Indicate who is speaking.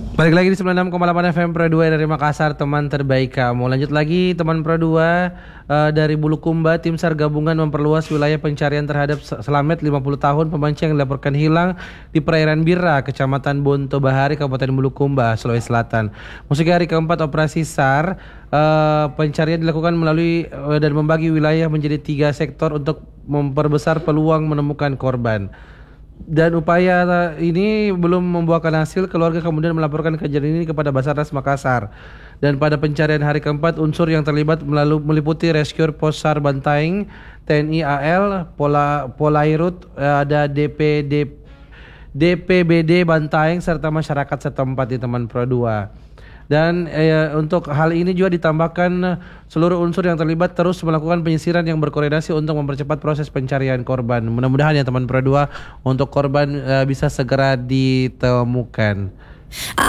Speaker 1: Balik lagi di 96,8 FM Pro 2 dari Makassar, teman terbaik kamu. Lanjut lagi teman Pro 2 dari Bulukumba, tim SAR gabungan memperluas wilayah pencarian terhadap Slamet 50 tahun pemancing yang dilaporkan hilang di perairan Bira, Kecamatan Bonto Bahari, Kabupaten Bulukumba, Sulawesi Selatan. Memasuki hari keempat operasi SAR, pencarian dilakukan melalui dan membagi wilayah menjadi 3 sektor untuk memperbesar peluang menemukan korban. Dan upaya ini belum membuahkan hasil, keluarga kemudian melaporkan kejadian ini kepada Basarnas Makassar. Dan pada pencarian hari keempat, unsur yang terlibat meliputi Rescue Pos SAR Bantaing, TNI AL, Polairut, ada DPBD Bantaeng serta masyarakat setempat di teman Pro 2. Dan untuk hal ini juga ditambahkan seluruh unsur yang terlibat terus melakukan penyisiran yang berkoordinasi untuk mempercepat proses pencarian korban. Mudah-mudahan ya teman Pro 2 untuk korban bisa segera ditemukan.